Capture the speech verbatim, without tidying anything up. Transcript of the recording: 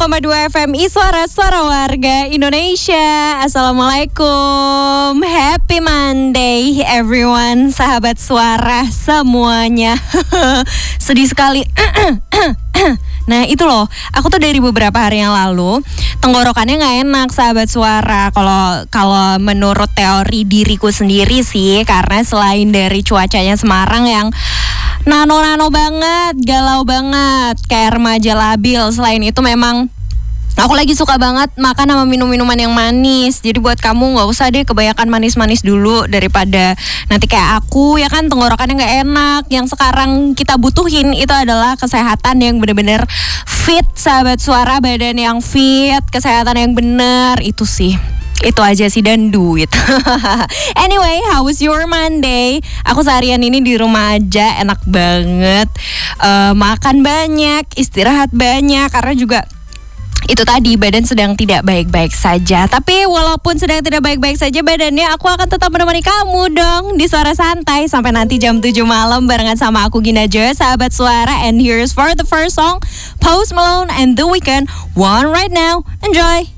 koma dua F M I Suara Suara Warga Indonesia. Assalamualaikum, happy Monday everyone, sahabat suara semuanya. Sedih sekali. Nah itu loh, aku tuh dari beberapa hari yang lalu tenggorokannya nggak enak, sahabat suara. Kalau kalau menurut teori diriku sendiri sih, karena selain dari cuacanya Semarang yang nano-nano banget, galau banget, kayak remaja labil. Selain itu memang aku lagi suka banget makan sama minum-minuman yang manis. Jadi buat kamu gak usah deh kebanyakan manis-manis dulu, daripada nanti kayak aku ya kan tenggorokannya gak enak. Yang sekarang kita butuhin itu adalah kesehatan yang bener-bener fit, sahabat suara. Badan yang fit, kesehatan yang bener, itu sih. Itu aja sih, dan duit. Anyway, how was your Monday? Aku seharian ini di rumah aja, enak banget. uh, Makan banyak, istirahat banyak, karena juga itu tadi, badan sedang tidak baik-baik saja. Tapi walaupun sedang tidak baik-baik saja badannya, aku akan tetap menemani kamu dong di Suara Santai sampai nanti jam tujuh malam barengan sama aku Gina Joy, sahabat suara. And here's for the first song, Post Malone and The Weeknd, One Right Now. Enjoy.